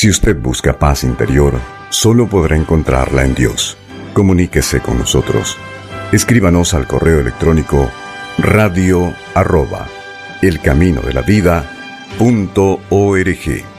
Si usted busca paz interior, solo podrá encontrarla en Dios. Comuníquese con nosotros. Escríbanos al correo electrónico radio@elcaminodelavida.org.